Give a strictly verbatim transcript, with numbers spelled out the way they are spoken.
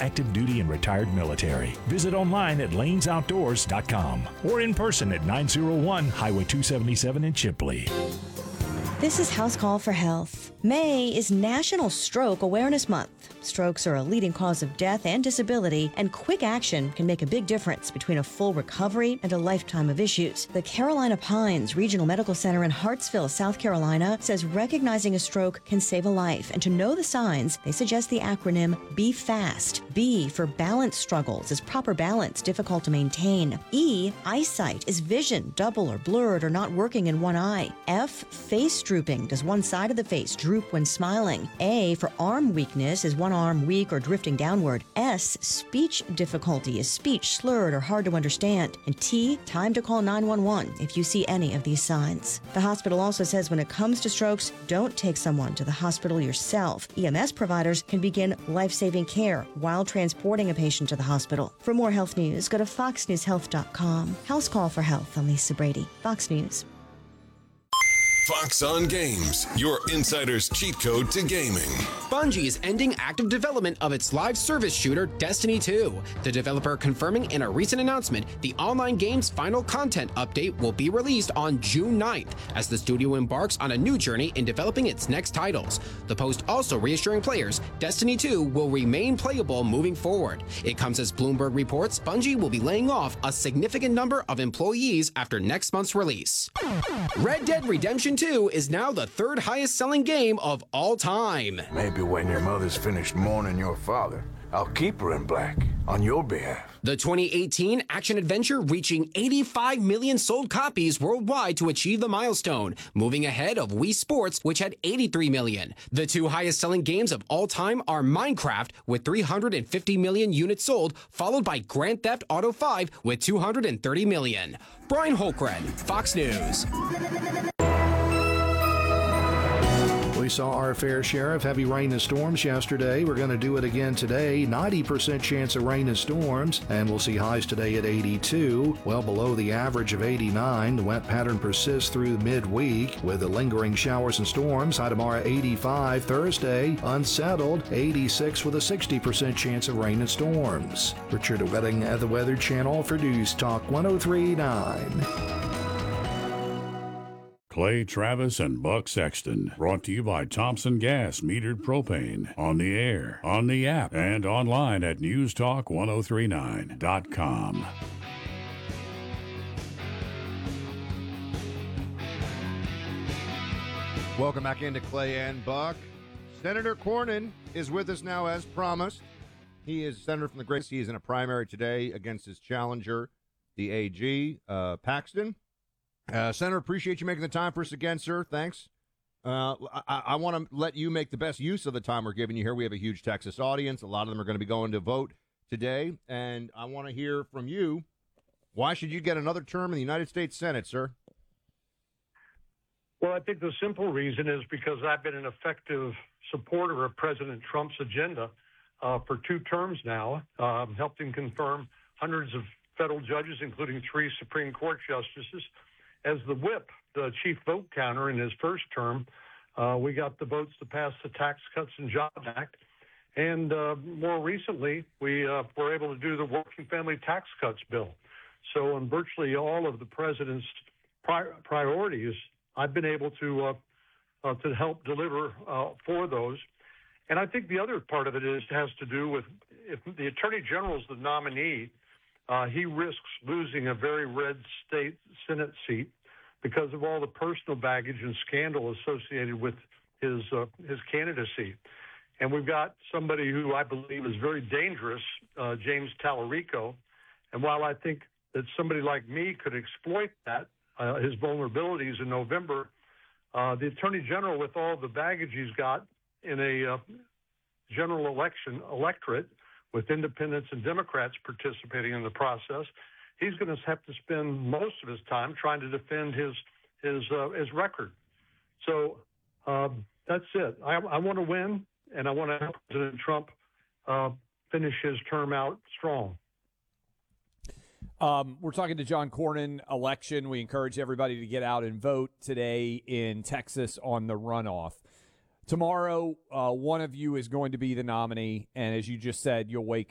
active duty and retired military. Visit online at lanes outdoors dot com or in person at nine oh one Highway two seventy-seven in Chipley. This is House Call for Health. May is National Stroke Awareness Month. Strokes are a leading cause of death and disability, and quick action can make a big difference between a full recovery and a lifetime of issues. The Carolina Pines Regional Medical Center in Hartsville, South Carolina, says recognizing a stroke can save a life, and to know the signs, they suggest the acronym B FAST. B for balance struggles. Is proper balance difficult to maintain? E, eyesight. Is vision double or blurred or not working in one eye? F, face drooping. Does one side of the face droop when smiling? A for arm weakness. Is one arm weak or drifting downward? S, speech difficulty. Is speech slurred or hard to understand? And T, time to call nine one one if you see any of these signs. The hospital also says when it comes to strokes, don't take someone to the hospital yourself. E M S providers can begin life-saving care while transporting a patient to the hospital. For more health news, go to fox news health dot com. House Call for Health. I'm Lisa Brady, Fox News. Fox on Games, your insider's cheat code to gaming. Bungie is ending active development of its live service shooter, Destiny two. The developer confirming in a recent announcement the online game's final content update will be released on June ninth as the studio embarks on a new journey in developing its next titles. The post also reassuring players Destiny two will remain playable moving forward. It comes as Bloomberg reports Bungie will be laying off a significant number of employees after next month's release. Red Dead Redemption two is now the third highest selling game of all time. Maybe when your mother's finished mourning your father, I'll keep her in black on your behalf. The twenty eighteen action-adventure reaching eighty-five million sold copies worldwide to achieve the milestone, moving ahead of Wii Sports, which had eighty-three million. The two highest-selling games of all time are Minecraft, with three hundred fifty million units sold, followed by Grand Theft Auto five, with two hundred thirty million. Brian Holkren, Fox News. We saw our fair share of heavy rain and storms yesterday. We're going to do it again today. ninety percent chance of rain and storms, and we'll see highs today at eighty-two, well below the average of eighty-nine. The wet pattern persists through midweek with the lingering showers and storms. High tomorrow eighty-five. Thursday, unsettled, eighty-six with a sixty percent chance of rain and storms. Richard Wedding at the Weather Channel for News Talk one oh three point nine. Clay Travis and Buck Sexton, brought to you by Thompson Gas Metered Propane, on the air, on the app, and online at news talk ten thirty-nine dot com. Welcome back into Clay and Buck. Senator Cornyn is with us now as promised. He is senator from the Great. He is in a primary today against his challenger, the A G, uh, Paxton. Uh, Senator, appreciate you making the time for us again, sir. Thanks. Uh, I, I want to let you make the best use of the time we're giving you here. We have a huge Texas audience. A lot of them are going to be going to vote today, and I want to hear from you. Why should you get another term in the United States Senate, sir? Well, I think the simple reason is because I've been an effective supporter of President Trump's agenda uh, for two terms now, um, helped him confirm hundreds of federal judges, including three Supreme Court justices. As the whip, the chief vote counter in his first term, uh, we got the votes to pass the Tax Cuts and Jobs Act. And uh, more recently, we uh, were able to do the Working Family Tax Cuts bill. So on virtually all of the president's pri- priorities, I've been able to uh, uh, to help deliver uh, for those. And I think the other part of it is has to do with if the Attorney General is the nominee, Uh, he risks losing a very red state Senate seat because of all the personal baggage and scandal associated with his uh, his candidacy. And we've got somebody who I believe is very dangerous, uh, James Tallarico. And while I think that somebody like me could exploit that, uh, his vulnerabilities in November, uh, the Attorney General, with all the baggage he's got in a uh, general election electorate, with independents and Democrats participating in the process, he's going to have to spend most of his time trying to defend his his uh, his record. So um, that's it. I, I want to win, and I want to help President Trump uh, finish his term out strong. Um, we're talking to John Cornyn election. We encourage everybody to get out and vote today in Texas on the runoff. Tomorrow, uh, one of you is going to be the nominee, and as you just said, you'll wake